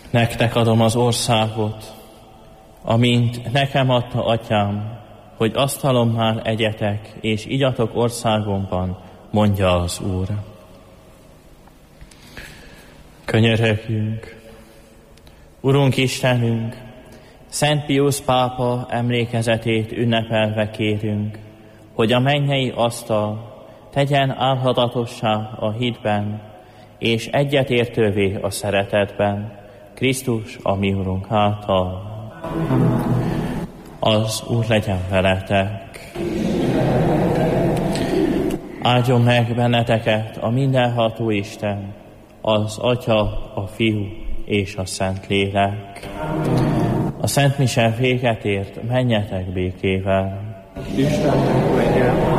Nektek adom az országot, amint nekem adta atyám, hogy asztalomnál egyetek, és igyatok országomban, mondja az Úr. Könyörögjünk. Urunk Istenünk, Szent Piusz pápa emlékezetét ünnepelve kérünk, hogy a mennyei asztal tegyen álhatatossá a hitben, és egyetértővé a szeretetben, Krisztus a mi Urunk által. Az Úr legyen veletek. Áldjon meg benneteket a mindenható Isten, az Atya, a Fiú és a Szentlélek. A Szent Mise véget ért, menjetek békével. Istennek legyen